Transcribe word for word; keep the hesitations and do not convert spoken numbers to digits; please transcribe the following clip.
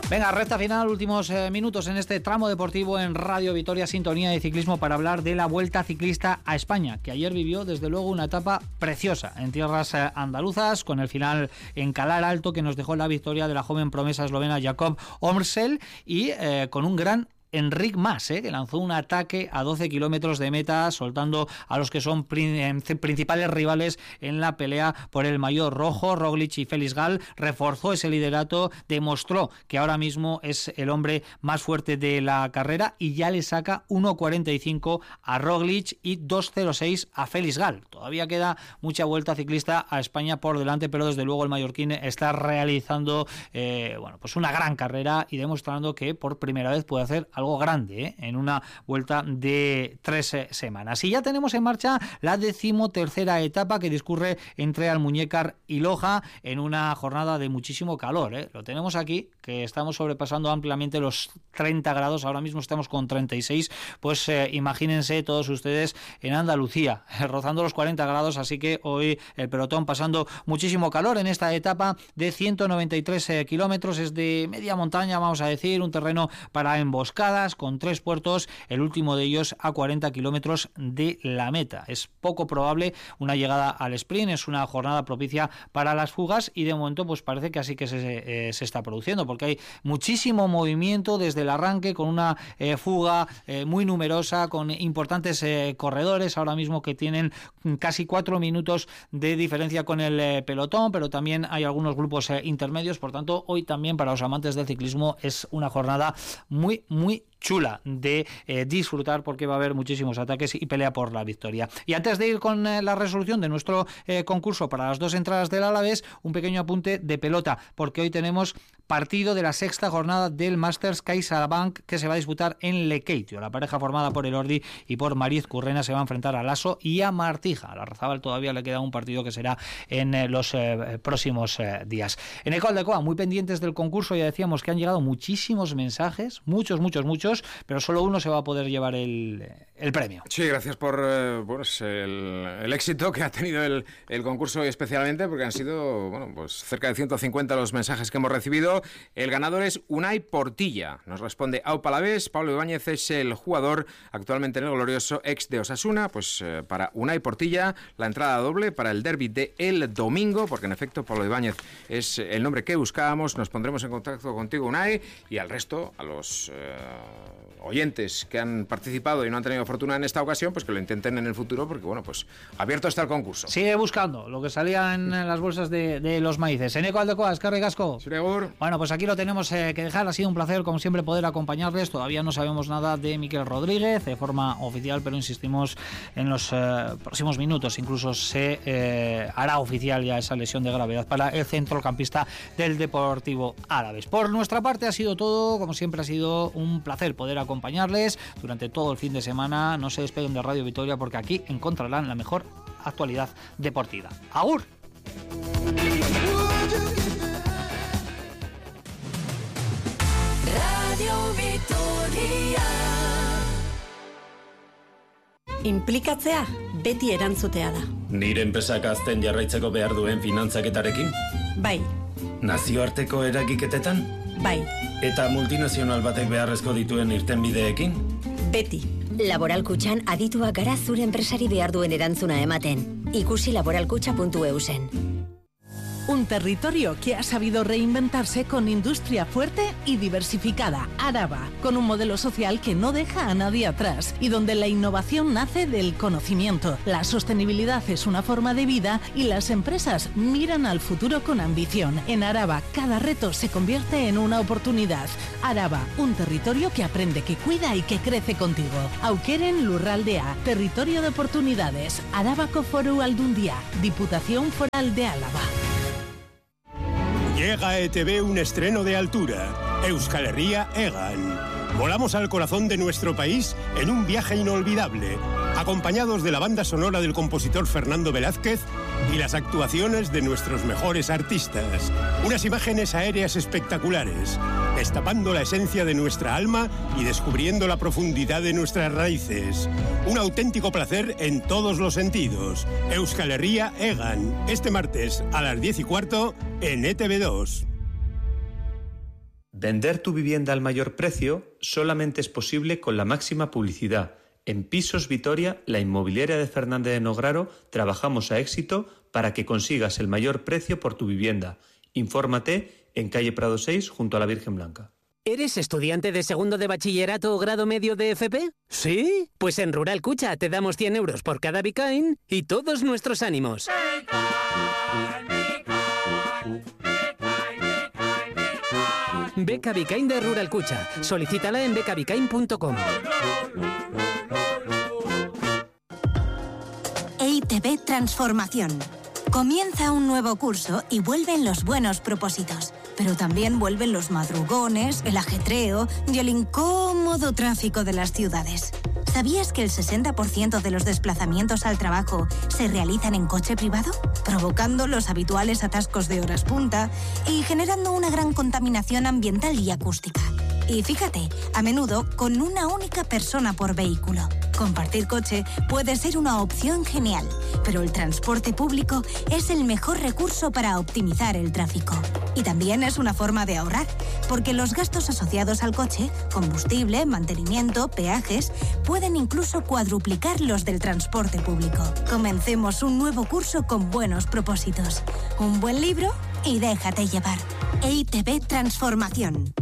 Venga, recta final, últimos eh, minutos en este tramo deportivo en Radio Vitoria, sintonía de ciclismo, para hablar de la Vuelta Ciclista a España, que ayer vivió desde luego una etapa preciosa en tierras eh, andaluzas, con el final en Calar Alto que nos dejó la victoria de la joven promesa eslovena Jakob Omrsel y eh, con un gran Enric Mas, ¿eh? que lanzó un ataque a doce kilómetros de meta, soltando a los que son prin- principales rivales en la pelea por el maillot rojo. Roglic y Félix Gall reforzó ese liderato, demostró que ahora mismo es el hombre más fuerte de la carrera y ya le saca uno cuarenta y cinco a Roglic y dos cero seis a Félix Gall. Todavía queda mucha Vuelta Ciclista a España por delante, pero desde luego el mallorquín está realizando eh, bueno, pues una gran carrera y demostrando que por primera vez puede hacer algo grande ¿eh? en una vuelta de tres eh, semanas. Y ya tenemos en marcha la decimotercera etapa que discurre entre Almuñécar y Loja en una jornada de muchísimo calor. ¿eh? Lo tenemos aquí, que estamos sobrepasando ampliamente los treinta grados, ahora mismo estamos con treinta y seis, pues eh, imagínense todos ustedes en Andalucía, rozando los cuarenta grados, así que hoy el pelotón pasando muchísimo calor en esta etapa de ciento noventa y tres eh, kilómetros, es de media montaña, vamos a decir, un terreno para emboscar con tres puertos, el último de ellos a cuarenta kilómetros de la meta. Es poco probable una llegada al sprint, es una jornada propicia para las fugas y de momento pues parece que así que se, eh, se está produciendo, porque hay muchísimo movimiento desde el arranque, con una eh, fuga eh, muy numerosa, con importantes eh, corredores ahora mismo que tienen casi cuatro minutos de diferencia con el eh, pelotón, pero también hay algunos grupos eh, intermedios. Por tanto, hoy también para los amantes del ciclismo es una jornada muy, muy chula de eh, disfrutar, porque va a haber muchísimos ataques y pelea por la victoria. Y antes de ir con eh, la resolución de nuestro eh, concurso para las dos entradas del Alavés, un pequeño apunte de pelota, porque hoy tenemos partido de la sexta jornada del Masters CaixaBank que se va a disputar en Lekeitio. La pareja formada por Elordi y por Mariz Currena se va a enfrentar a Lasso y a Martija. A la Razabal todavía le queda un partido que será en eh, los eh, próximos eh, días. En Ecol de Coa, muy pendientes del concurso, ya decíamos que han llegado muchísimos mensajes, muchos, muchos, muchos, pero solo uno se va a poder llevar el, el premio. Sí, gracias por eh, pues el, el éxito que ha tenido el, el concurso, y especialmente porque han sido bueno, pues cerca de ciento cincuenta los mensajes que hemos recibido. El ganador es Unai Portilla. Nos responde Aupa Alavés. Pablo Ibáñez es el jugador actualmente en el glorioso ex de Osasuna. Pues eh, para Unai Portilla la entrada doble para el derbi de el domingo, porque en efecto Pablo Ibáñez es el nombre que buscábamos. Nos pondremos en contacto contigo, Unai, y al resto, a los eh, oyentes que han participado y no han tenido fortuna en esta ocasión, pues que lo intenten en el futuro, porque bueno, pues abierto está el concurso. Sigue buscando lo que salía en las bolsas de, de los maíces. Eneco Aldecoa, escarre casco. Segur. Bueno, pues aquí lo tenemos eh, que dejar. Ha sido un placer, como siempre, poder acompañarles. Todavía no sabemos nada de Miquel Rodríguez de forma oficial, pero insistimos, en los eh, próximos minutos incluso se eh, hará oficial ya esa lesión de gravedad para el centrocampista del Deportivo Alavés. Por nuestra parte ha sido todo. Como siempre, ha sido un placer poder acompañarles durante todo el fin de semana. No se despeguen de Radio Vitoria, porque aquí encontrarán la mejor actualidad deportiva. ¡Agur! Radio Vitoria. Inplikatzea beti erantzutea da. Nire enpresak azten jarraitzeko behar duen finantzaketarekin? Bai. Nazioarteko eragiketetan? Bai. Eta multinazional batek beharrezko dituen irtenbideekin? Beti. Laboral Kutxan adituak gara zure enpresari behar duen erantzuna ematen. Ikusi laboralkutxa puntu e u zen. Un territorio que ha sabido reinventarse con industria fuerte y diversificada. Araba, con un modelo social que no deja a nadie atrás y donde la innovación nace del conocimiento. La sostenibilidad es una forma de vida y las empresas miran al futuro con ambición. En Araba, cada reto se convierte en una oportunidad. Araba, un territorio que aprende, que cuida y que crece contigo. Aukeren Lurraldea, territorio de oportunidades. Arabako Foru Aldundia, Diputación Foral de Álava. Llega a E T V un estreno de altura, Euskal Herria Egan. Volamos al corazón de nuestro país en un viaje inolvidable, acompañados de la banda sonora del compositor Fernando Velázquez y las actuaciones de nuestros mejores artistas. Unas imágenes aéreas espectaculares, destapando la esencia de nuestra alma y descubriendo la profundidad de nuestras raíces. Un auténtico placer en todos los sentidos. Euskal Herria Egan, este martes a las diez y cuarto en E T V dos. Vender tu vivienda al mayor precio solamente es posible con la máxima publicidad. En Pisos Vitoria, la inmobiliaria de Fernández de Nograro, trabajamos a éxito para que consigas el mayor precio por tu vivienda. Infórmate en calle Prado seis, junto a la Virgen Blanca. ¿Eres estudiante de segundo de bachillerato o grado medio de F P? ¿Sí? Pues en Rural Cucha te damos cien euros por cada Bicain y todos nuestros ánimos. Beca Bicain de Rural Cucha. Solicítala en beca bicain punto com. E I T B Transformación. Comienza un nuevo curso y vuelven los buenos propósitos, pero también vuelven los madrugones, el ajetreo y el incómodo tráfico de las ciudades. ¿Sabías que el sesenta por ciento de los desplazamientos al trabajo se realizan en coche privado? Provocando los habituales atascos de horas punta y generando una gran contaminación ambiental y acústica. Y fíjate, a menudo con una única persona por vehículo. Compartir coche puede ser una opción genial, pero el transporte público es el mejor recurso para optimizar el tráfico. Y también es una forma de ahorrar, porque los gastos asociados al coche, combustible, mantenimiento, peajes, pueden incluso cuadruplicar los del transporte público. Comencemos un nuevo curso con buenos propósitos. Un buen libro y déjate llevar. E I T B Transformación.